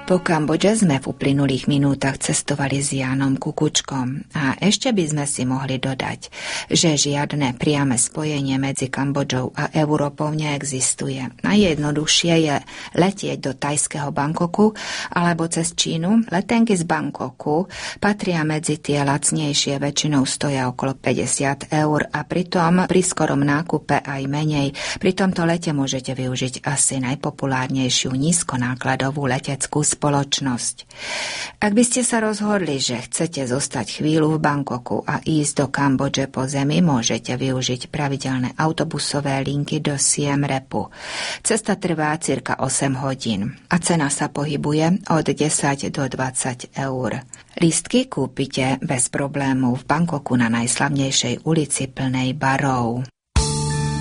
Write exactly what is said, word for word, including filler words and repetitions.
Po Kambodže sme v uplynulých minútach cestovali s Jánom Kukučkom a ešte by sme si mohli dodať, že žiadne priame spojenie medzi Kambodžou a Európou neexistuje. Najjednoduchšie je letieť do thajského Bangkoku alebo cez Čínu. Letenky z Bangkoku patria medzi tie lacnejšie, väčšinou stoja okolo päťdesiat eur a pritom pri skorom nákupe aj menej. Pri tomto lete môžete využiť asi najpopulárnejšiu nízkonákladovú leteckú spoločnosť. Ak by ste sa rozhodli, že chcete zostať chvíľu v Bangkoku a ísť do Kambodže po zemi, môžete využiť pravidelné autobusové linky do Siem Reapu. Cesta trvá cirka osem hodín a cena sa pohybuje od desať do dvadsať eur. Lístky kúpite bez problémov v Bangkoku na najslavnejšej ulici plnej barov.